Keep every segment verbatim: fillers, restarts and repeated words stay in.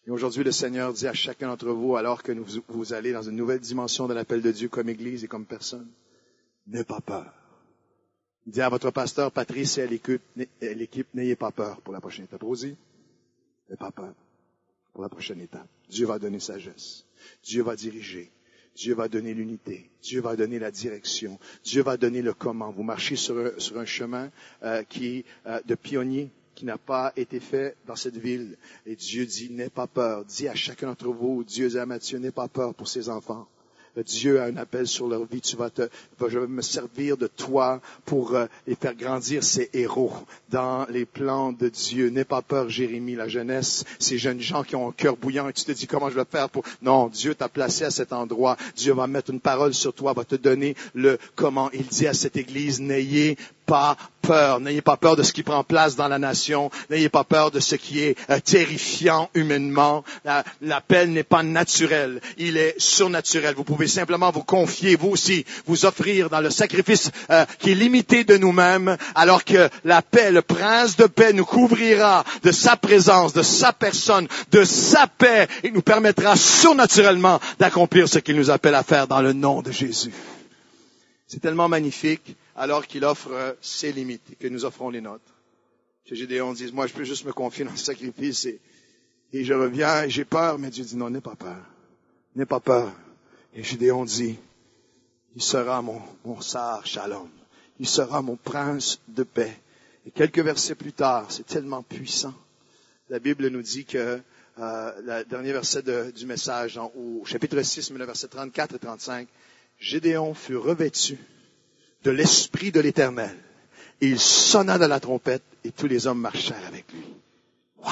Et aujourd'hui, le Seigneur dit à chacun d'entre vous, alors que vous, vous allez dans une nouvelle dimension de l'appel de Dieu comme Église et comme personne, n'ayez pas peur. Il dit à votre pasteur Patrice et à l'équipe, l'équipe, n'ayez pas peur pour la prochaine étape. Rosie, n'ayez pas peur pour la prochaine étape. Dieu va donner sagesse. Dieu va diriger. Dieu va donner l'unité. Dieu va donner la direction. Dieu va donner le comment. Vous marchez sur un, sur un chemin euh, qui euh, de pionnier qui n'a pas été fait dans cette ville. Et Dieu dit, n'aie pas peur. Dis à chacun d'entre vous, Dieu dit à Matthieu, n'aie pas peur pour ses enfants. Dieu a un appel sur leur vie. Tu vas te, je vais me servir de toi pour euh, les faire grandir ces héros dans les plans de Dieu. N'aie pas peur, Jérémie, la jeunesse, ces jeunes gens qui ont un cœur bouillant et tu te dis comment je vais faire pour... Non, Dieu t'a placé à cet endroit. Dieu va mettre une parole sur toi, va te donner le comment. Il dit à cette église, n'ayez pas peur. N'ayez pas peur de ce qui prend place dans la nation. N'ayez pas peur de ce qui est euh, terrifiant humainement. La, l'appel n'est pas naturel. Il est surnaturel. Vous pouvez simplement vous confier, vous aussi, vous offrir dans le sacrifice euh, qui est limité de nous-mêmes, alors que la paix, le prince de paix nous couvrira de sa présence, de sa personne, de sa paix et nous permettra surnaturellement d'accomplir ce qu'il nous appelle à faire dans le nom de Jésus. C'est tellement magnifique alors qu'il offre euh, ses limites et que nous offrons les nôtres. Que Gédéon dise, moi je peux juste me confier dans le sacrifice et, et je reviens et j'ai peur, mais Dieu dit non, n'aie pas peur. N'aie pas peur. Et Gédéon dit, il sera mon, mon sar shalom. Il sera mon prince de paix. Et quelques versets plus tard, c'est tellement puissant. La Bible nous dit que, euh, le dernier verset de, du message, dans, au chapitre six, mais le verset trente-quatre et trente-cinq, Gédéon fut revêtu de l'Esprit de l'Éternel. Et il sonna de la trompette et tous les hommes marchèrent avec lui. Wow!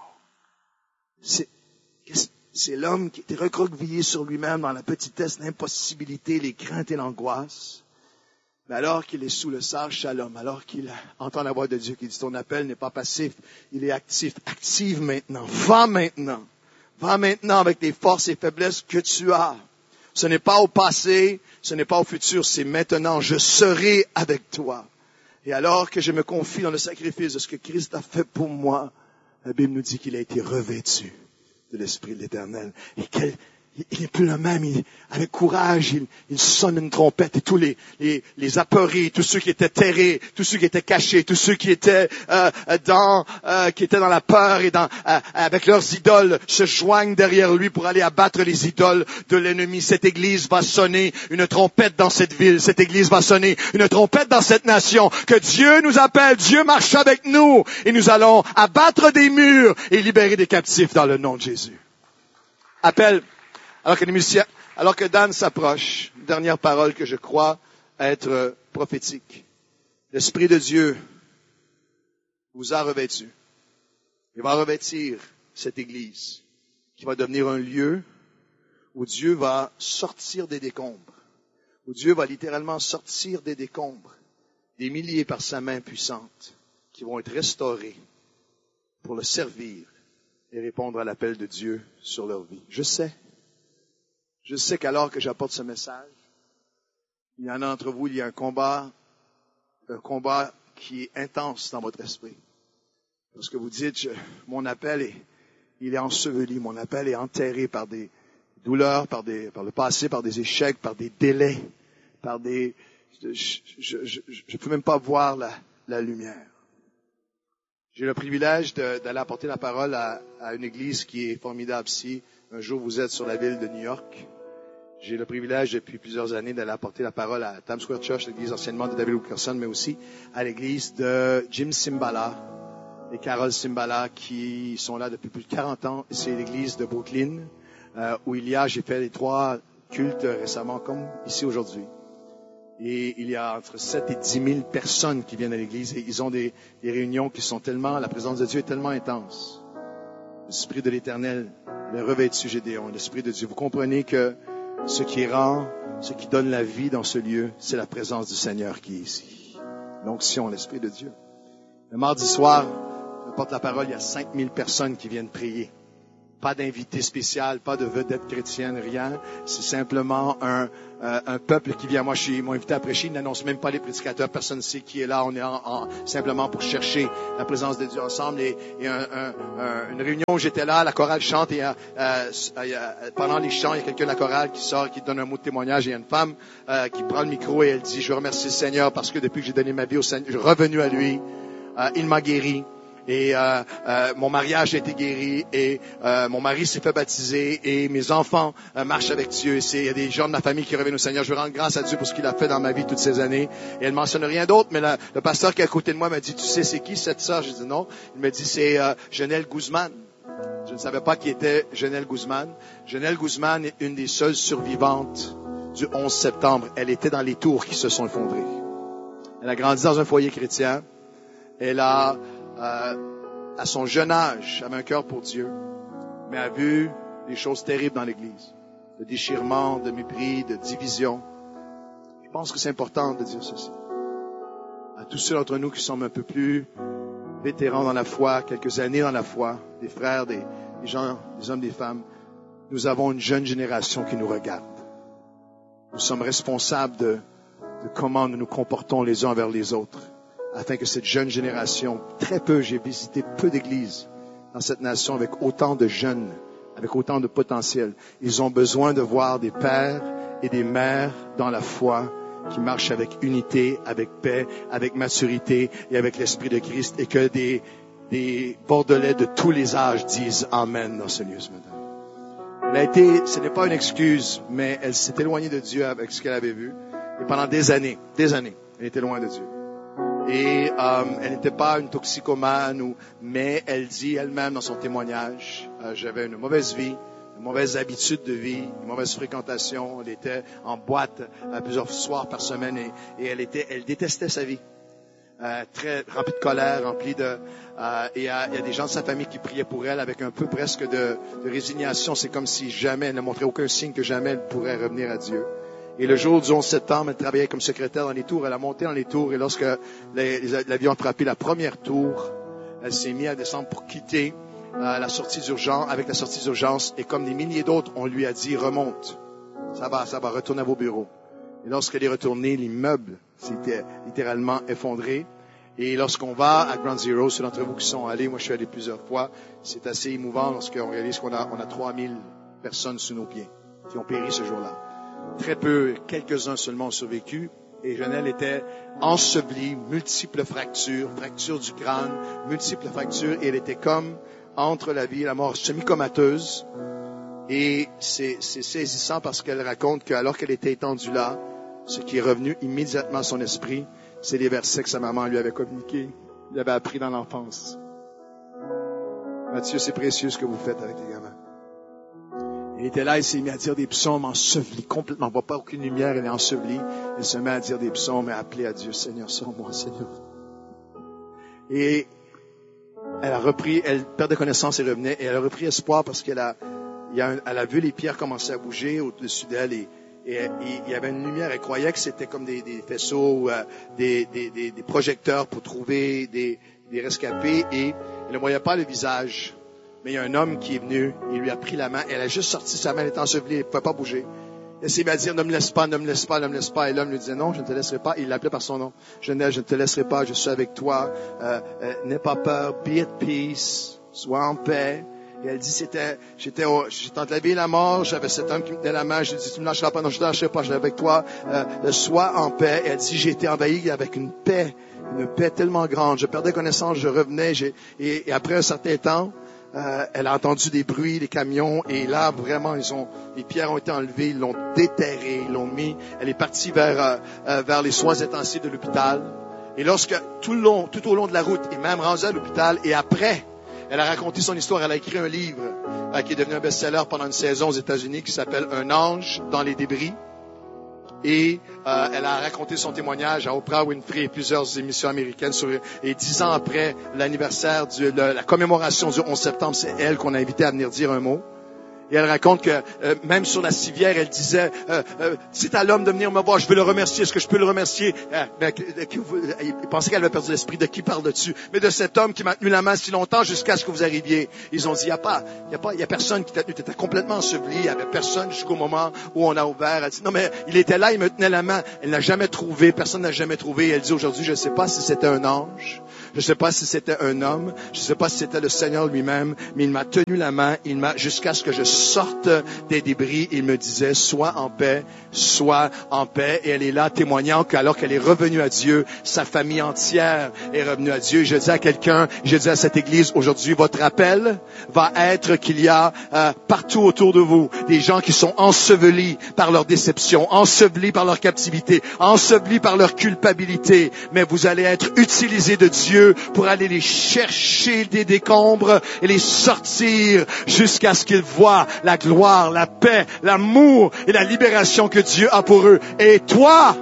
C'est, c'est l'homme qui était recroquevillé sur lui-même dans la petitesse, l'impossibilité, les craintes et l'angoisse. Mais alors qu'il est sous le sar shalom, alors qu'il entend la voix de Dieu qui dit, ton appel n'est pas passif, il est actif. Active maintenant. Va maintenant. Va maintenant avec les forces et faiblesses que tu as. Ce n'est pas au passé, ce n'est pas au futur, c'est maintenant. Je serai avec toi. Et alors que je me confie dans le sacrifice de ce que Christ a fait pour moi, la Bible nous dit qu'il a été revêtu de l'Esprit de l'Éternel. Et quel, il n'est plus le même. Il, avec courage, il, il sonne une trompette et tous les, les, les apeurés, tous ceux qui étaient terrés, tous ceux qui étaient cachés, tous ceux qui étaient euh, dans, euh, qui étaient dans la peur et dans, euh, avec leurs idoles, se joignent derrière lui pour aller abattre les idoles de l'ennemi. Cette Église va sonner une trompette dans cette ville. Cette Église va sonner une trompette dans cette nation. Que Dieu nous appelle, Dieu marche avec nous et nous allons abattre des murs et libérer des captifs dans le nom de Jésus. Appel. Alors que les musiciens, alors que Dan s'approche, dernière parole que je crois être prophétique. L'Esprit de Dieu vous a revêtu. Il va revêtir cette Église qui va devenir un lieu où Dieu va sortir des décombres, où Dieu va littéralement sortir des décombres, des milliers par sa main puissante qui vont être restaurés pour le servir et répondre à l'appel de Dieu sur leur vie. Je sais. Je sais qu'alors que j'apporte ce message, il y en a entre vous, il y a un combat, un combat qui est intense dans votre esprit. Parce que vous dites, je, mon appel est, il est enseveli, mon appel est enterré par des douleurs, par des, par le passé, par des échecs, par des délais, par des, je ne peux même pas voir la, la lumière. J'ai le privilège de, d'aller apporter la parole à, à une église qui est formidable. Si un jour vous êtes sur la ville de New York, j'ai le privilège depuis plusieurs années d'aller apporter la parole à Times Square Church, l'église anciennement de David Wilkerson, mais aussi à l'église de Jim Cymbala et Carol Cymbala qui sont là depuis plus de quarante ans. C'est l'église de Brooklyn euh, où il y a, j'ai fait les trois cultes récemment comme ici aujourd'hui. Et il y a entre sept et dix mille personnes qui viennent à l'église et ils ont des, des réunions qui sont tellement, la présence de Dieu est tellement intense. L'Esprit de l'Éternel, le revêtu Gédéon, l'Esprit de Dieu. Vous comprenez que ce qui rend, ce qui donne la vie dans ce lieu, c'est la présence du Seigneur qui est ici. L'onction, l'Esprit de Dieu. Le mardi soir, je porte la parole, il y a cinq mille personnes qui viennent prier. Pas d'invité spécial, pas de vedette chrétienne, rien. C'est simplement un, euh, un peuple qui vient. Moi, je suis, ils m'ont invité à prêcher. Ils n'annoncent même pas les prédicateurs. Personne ne sait qui est là. On est en, en, simplement pour chercher la présence de Dieu ensemble. Et, et un, un, un, une réunion où j'étais là, la chorale chante et euh, euh, pendant les chants, il y a quelqu'un de la chorale qui sort, qui donne un mot de témoignage. Et il y a une femme euh, qui prend le micro et elle dit, je remercie le Seigneur parce que depuis que j'ai donné ma vie au Seigneur, je suis revenu à lui. Euh, il m'a guéri. Et euh, euh, mon mariage a été guéri et euh, mon mari s'est fait baptiser et mes enfants euh, marchent avec Dieu. C'est, il y a des gens de ma famille qui reviennent au Seigneur. Je veux rendre grâce à Dieu pour ce qu'il a fait dans ma vie toutes ces années. Et elle mentionne rien d'autre, mais la, le pasteur qui est à côté de moi m'a dit, tu sais c'est qui cette sœur? J'ai dit non. Il m'a dit c'est euh, Genelle Guzman. Je ne savais pas qui était Genelle Guzman. Genelle Guzman est une des seules survivantes du onze septembre. Elle était dans les tours qui se sont effondrées. Elle a grandi dans un foyer chrétien. Elle a Euh, à son jeune âge, avait un cœur pour Dieu, mais a vu des choses terribles dans l'Église, de déchirement, de mépris, de division. Je pense que c'est important de dire ceci. À tous ceux d'entre nous qui sommes un peu plus vétérans dans la foi, quelques années dans la foi, des frères, des, des gens, des hommes, des femmes, nous avons une jeune génération qui nous regarde. Nous sommes responsables de, de comment nous nous comportons les uns envers les autres, afin que cette jeune génération, très peu, j'ai visité peu d'églises dans cette nation avec autant de jeunes, avec autant de potentiel. Ils ont besoin de voir des pères et des mères dans la foi qui marchent avec unité, avec paix, avec maturité et avec l'Esprit de Christ et que des, des Bordelais de tous les âges disent Amen dans ce lieu ce matin. Elle a été, ce n'est pas une excuse, mais elle s'est éloignée de Dieu avec ce qu'elle avait vu. Et pendant des années, des années, elle était loin de Dieu. Et euh, elle n'était pas une toxicomane, ou, mais elle dit elle-même dans son témoignage, euh, j'avais une mauvaise vie, une mauvaise habitude de vie, une mauvaise fréquentation. Elle était en boîte euh, plusieurs soirs par semaine et, et elle était, elle détestait sa vie, euh, très remplie de colère, remplie de. Euh, et il y, a, il y a des gens de sa famille qui priaient pour elle avec un peu presque de, de résignation. C'est comme si jamais elle ne montrait aucun signe que jamais elle pourrait revenir à Dieu. Et le jour du onze septembre, elle travaillait comme secrétaire dans les tours. Elle a monté dans les tours et lorsque les, les, l'avion a frappé la première tour, elle s'est mise à descendre pour quitter euh, la sortie d'urgence, avec la sortie d'urgence. Et comme des milliers d'autres, on lui a dit, remonte. Ça va, ça va, retourne à vos bureaux. Et lorsqu'elle est retournée, l'immeuble s'était littéralement effondré. Et lorsqu'on va à Ground Zero, ceux d'entre vous qui sont allés, moi je suis allé plusieurs fois, c'est assez émouvant lorsqu'on réalise qu'on a, on a trois mille personnes sous nos pieds qui ont péri ce jour-là. Très peu, quelques-uns seulement ont survécu. Et Genelle était ensevelie, multiples fractures, fractures du crâne, multiples fractures. Et elle était comme entre la vie et la mort, semi-comateuse. Et c'est, c'est saisissant parce qu'elle raconte qu'alors qu'elle était étendue là, ce qui est revenu immédiatement à son esprit, c'est les versets que sa maman lui avait communiqués, lui avait appris dans l'enfance. Mathieu, c'est précieux ce que vous faites avec les gamins. Il était là, il s'est mis à dire des psaumes ensevelis, complètement. On ne voit pas aucune lumière, elle est ensevelie. Elle se met à dire des psaumes et à appeler à Dieu, Seigneur, sauve-moi, Seigneur. Et elle a repris, elle perdait connaissance et revenait, et elle a repris espoir parce qu'elle a, il y a un, elle a vu les pierres commencer à bouger au-dessus d'elle et, et, et il y avait une lumière. Elle croyait que c'était comme des, des faisceaux ou euh, des, des, des, des projecteurs pour trouver des, des rescapés et elle ne voyait pas le visage. Mais il y a un homme qui est venu, il lui a pris la main, elle a juste sorti sa main, elle était ensevelie, elle ne pouvait pas bouger. Elle s'est mise à dire, ne me laisse pas, ne me laisse pas, ne me laisse pas. Et l'homme lui disait, non, je ne te laisserai pas. Il l'appelait par son nom. Genelle, je ne te laisserai pas, je suis avec toi. Euh, euh, n'aie pas peur, be at peace, sois en paix. Et elle dit, c'était, j'étais, au, j'étais entre la vie et la mort, j'avais cet homme qui me tenait la main, je lui ai dit, tu ne me lâcheras pas, non, je ne te lâcherai pas, je suis avec toi, euh, sois en paix. Et elle dit, j'ai été envahi avec une paix, une paix tellement grande. Je perdais connaissance, je revenais, j'ai, et, et après un certain temps, Euh, elle a entendu des bruits, des camions, et là, vraiment, ils ont, les pierres ont été enlevées, ils l'ont déterrée, ils l'ont mis. Elle est partie vers, euh, vers les soins intensifs de l'hôpital. Et lorsque, tout le long, tout au long de la route, et même rendue à l'hôpital, et après, elle a raconté son histoire, elle a écrit un livre, euh, qui est devenu un best-seller pendant une saison aux États-Unis, qui s'appelle Un ange dans les débris. Et euh, elle a raconté son témoignage à Oprah Winfrey et plusieurs émissions américaines. Sur, et dix ans après l'anniversaire, de la commémoration du onze septembre, c'est elle qu'on a invité à venir dire un mot. Et elle raconte que euh, même sur la civière, elle disait, euh, euh, c'est à l'homme de venir me voir, je veux le remercier, est-ce que je peux le remercier? Euh, ben, que, que vous, il pensait qu'elle avait perdu l'esprit, de qui parle-tu? Mais de cet homme qui m'a tenu la main si longtemps jusqu'à ce que vous arriviez. Ils ont dit, il n'y a pas, il y a pas, il y a personne qui t'a tenu, tu étais complètement enseveli, il n'y avait personne jusqu'au moment où on a ouvert. Elle dit, non mais il était là, il me tenait la main, elle n'a jamais trouvé, personne n'a jamais trouvé. Elle dit aujourd'hui, je ne sais pas si c'était un ange, je ne sais pas si c'était un homme, je ne sais pas si c'était le Seigneur lui-même, mais il m'a tenu la main, il m'a, jusqu'à ce que je sorte des débris, il me disait, sois en paix, sois en paix. Et elle est là témoignant qu'alors qu'elle est revenue à Dieu, sa famille entière est revenue à Dieu. Je dis à quelqu'un, je dis à cette église aujourd'hui, votre appel va être qu'il y a euh, partout autour de vous des gens qui sont ensevelis par leur déception, ensevelis par leur captivité, ensevelis par leur culpabilité, mais vous allez être utilisés de Dieu pour aller les chercher des décombres et les sortir jusqu'à ce qu'ils voient la gloire, la paix, l'amour et la libération que Dieu a pour eux. Et toi,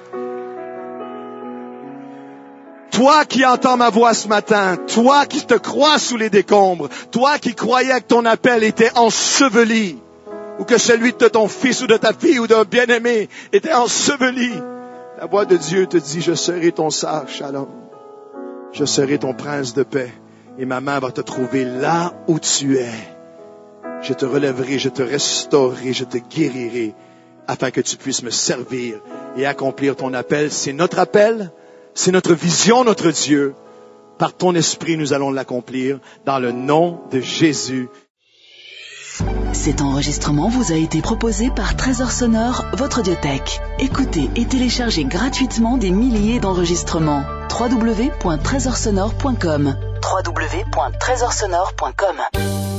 toi qui entends ma voix ce matin, toi qui te crois sous les décombres, toi qui croyais que ton appel était enseveli, ou que celui de ton fils ou de ta fille ou d'un bien-aimé était enseveli, la voix de Dieu te dit, je serai ton sage shalom. Je serai ton prince de paix et ma main va te trouver là où tu es. Je te relèverai, je te restaurerai, je te guérirai afin que tu puisses me servir et accomplir ton appel. C'est notre appel, c'est notre vision, notre Dieu. Par ton esprit, nous allons l'accomplir dans le nom de Jésus. Cet enregistrement vous a été proposé par Trésor Sonore, votre audiothèque. Écoutez et téléchargez gratuitement des milliers d'enregistrements. w w w point trésor sonore point com w w w point trésor sonore point com